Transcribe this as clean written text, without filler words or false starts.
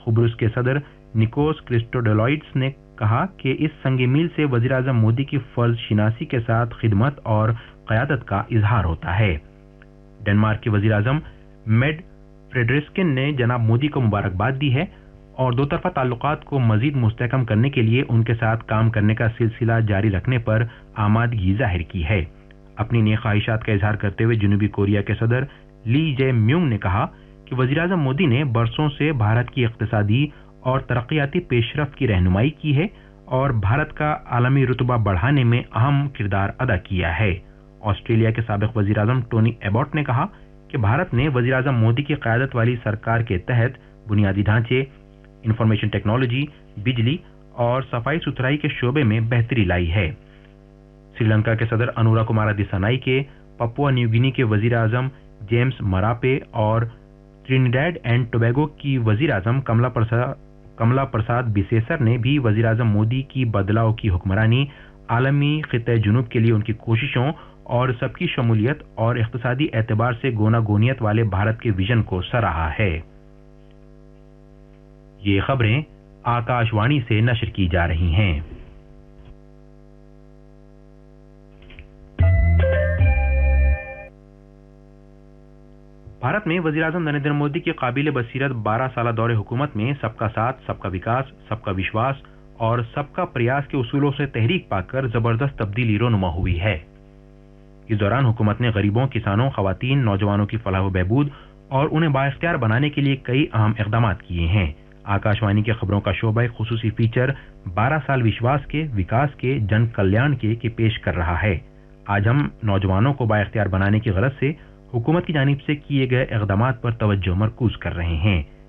قبرص کے صدر نکوس کرسٹوڈولائڈس نے کہا کہ اس سنگ میل سے وزیراعظم مودی کی فرض شناسی کے ساتھ خدمت اور قیادت کا اظہار ہوتا ہے۔ ڈنمارک کے وزیراعظم میڈ فریڈرسکن نے جناب مودی کو مبارکباد دی ہے اور دو طرفہ تعلقات کو مزید مستحکم کرنے کے لیے ان کے ساتھ کام کرنے کا سلسلہ جاری رکھنے پر آمادگی ظاہر کی ہے۔ اپنی نیک خواہشات کا اظہار کرتے ہوئے جنوبی کوریا کے صدر لی جے میونگ نے کہا کہ وزیراعظم مودی نے برسوں سے بھارت کی اقتصادی اور ترقیاتی پیش رفت کی رہنمائی کی ہے اور بھارت کا عالمی رتبہ بڑھانے میں اہم کردار ادا کیا ہے۔ آسٹریلیا کے سابق وزیراعظم ٹونی ایباٹ نے کہا کہ بھارت نے وزیراعظم مودی کی قیادت والی سرکار کے تحت بنیادی ڈھانچے، انفارمیشن ٹیکنالوجی، بجلی اور صفائی ستھرائی کے شعبے میں بہتری لائی ہے۔ سری لنکا کے صدر انورا کمارا دیسانائی کے پپوا نیو گینی کے وزیر اعظم جیمز مراپے اور ٹرینیڈاڈ اینڈ ٹوبیگو کی وزیر اعظم کملا پرساد بسیسر نے بھی وزیر اعظم مودی کی بدلاؤ کی حکمرانی، عالمی خطہ جنوب کے لیے ان کی کوششوں اور سب کی شمولیت اور اقتصادی اعتبار سے گوناگونیت والے بھارت کے ویژن کو سراہا ہے۔ یہ خبریں آکاش وانی سے نشر کی جا رہی ہیں۔ بھارت میں وزیراعظم نریندر مودی کی قابل بصیرت 12 سالہ دور حکومت میں سب کا ساتھ، سب کا وکاس، سب کا وشواس اور سب کا پریاس کے اصولوں سے تحریک پا کر زبردست تبدیلی رونما ہوئی ہے۔ اس دوران حکومت نے غریبوں، کسانوں، خواتین، نوجوانوں کی فلاح و بہبود اور انہیں بااختیار بنانے کے لیے کئی اہم اقدامات کیے ہیں۔ آکاش وانی کے خبروں کا شعبہ ایک خصوصی فیچر 12 سال وشواس کے، وکاس کے، جن کلیان کے پیش کر رہا ہے۔ آج ہم نوجوانوں کو بااختیار بنانے کی غرض سے حکومت کی جانب سے کیے گئے اقدامات پر توجہ مرکوز کر رہے ہیں۔